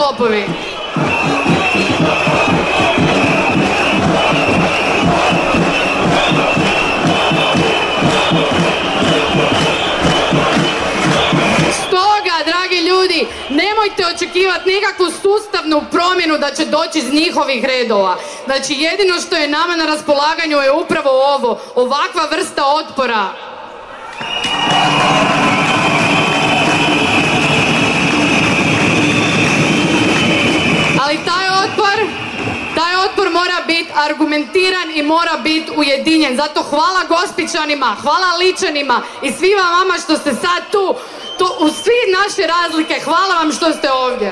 lopovi. Stoga, dragi ljudi, nemojte očekivati nikakvu sustavnu promjenu da će doći iz njihovih redova. Znači, jedino što je nama na raspolaganju je upravo ovo, ovakva vrsta otpora. Ali taj otpor mora biti argumentiran i mora biti ujedinjen. Zato hvala Gospićanima, hvala Ličanima i svima vama što ste sad tu. U svi naše razlike, hvala vam što ste ovdje.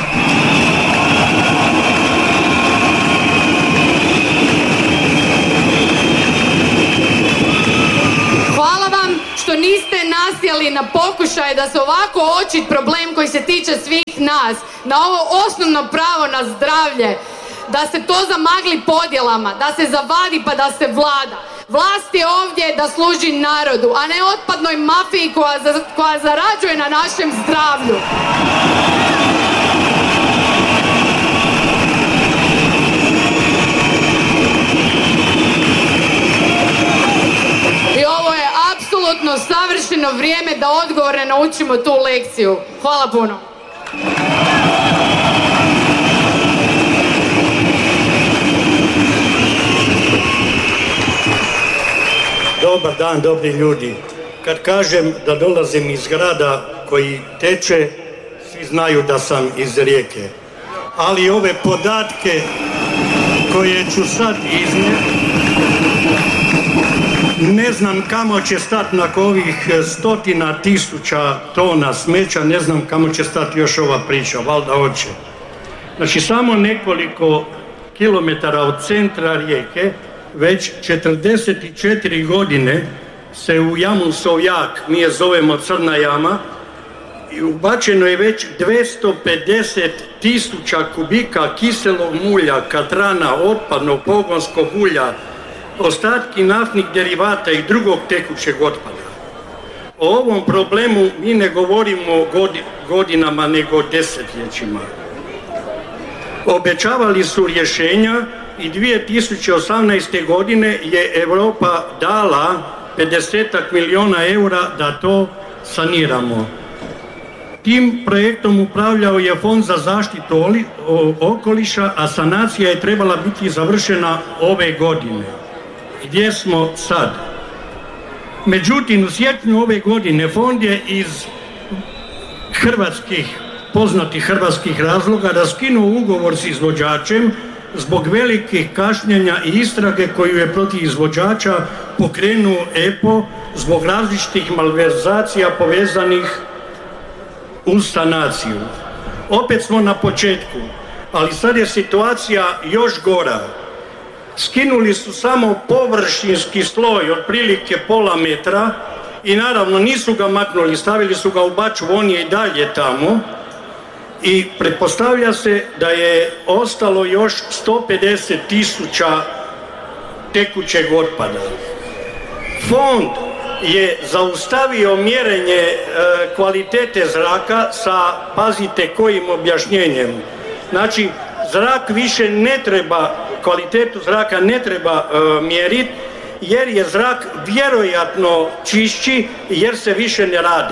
Hvala vam što niste nasjeli na pokušaj da se ovako očit problem koji se tiče svih nas, na ovo osnovno pravo na zdravlje, da se to zamagli podjelama, da se zavadi pa da se vlada. Vlast je ovdje da služi narodu, a ne otpadnoj mafiji koja zarađuje na našem zdravlju. I ovo je apsolutno savršeno vrijeme da odgovorno naučimo tu lekciju. Hvala puno. Dobar dan, dobri ljudi. Kad kažem da dolazim iz grada koji teče, svi znaju da sam iz Rijeke. Ali ove podatke koje ću sad iznijeti, ne znam kamo će stati nakon ovih 100.000 tona smeća, ne znam kamo će stati još ova priča, valjda hoće. Znači, samo nekoliko kilometara od centra Rijeke, već 44 godine se u jamu Sovjak, mi je zovemo Crna jama, i ubačeno je već 250.000 kubika kiselog mulja, katrana, otpadnog pogonskog ulja, ostatki naftnih derivata i drugog tekućeg otpada. O ovom problemu mi ne govorimo godinama, nego desetljećima. Obećavali su rješenja i 2018. godine je Europa dala 50 milijuna eura da to saniramo. Tim projektom upravljao je Fond za zaštitu okoliša, a sanacija je trebala biti završena ove godine. Gdje smo sad? Međutim, u siječnju ove godine fond je iz poznatih hrvatskih razloga raskinuo ugovor s izvođačem zbog velikih kašnjenja i istrage koju je protiv izvođača pokrenuo EPO zbog različitih malverzacija povezanih uz sanaciju. Opet smo na početku, ali sad je situacija još gora. Skinuli su samo površinski sloj, otprilike pola metra, i naravno nisu ga maknuli, stavili su ga u bačvu, on je i dalje tamo, i pretpostavlja se da je ostalo još 150.000 tekućeg otpada. Fond je zaustavio mjerenje kvalitete zraka sa, pazite kojim objašnjenjem. Znači, zrak više ne treba, kvalitetu zraka ne treba mjeriti, jer je zrak vjerojatno čišći, jer se više ne radi.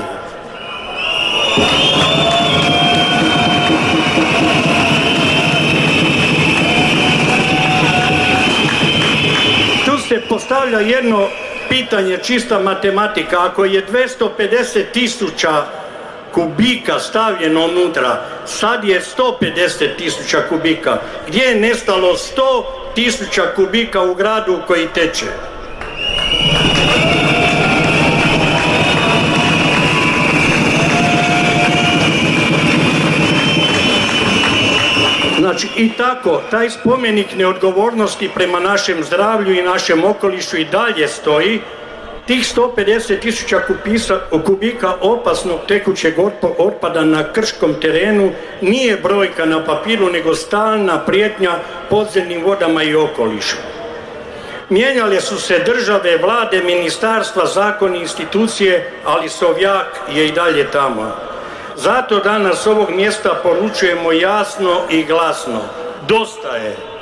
Tu se postavlja jedno pitanje, čista matematika. Ako je 250.000 kubika stavljeno unutra, sad je 150.000 kubika. Gdje je nestalo 100.000 kubika u gradu koji teče? Znači, i tako, taj spomenik neodgovornosti prema našem zdravlju i našem okolišu i dalje stoji. Tih 150.000 kubika opasnog tekućeg otpada na krškom terenu nije brojka na papiru, nego stalna prijetnja podzemnim vodama i okolišu. Mijenjale su se države, vlade, ministarstva, zakoni, institucije, ali Sovjak je i dalje tamo. Zato danas s ovog mjesta poručujemo jasno i glasno. Dosta je.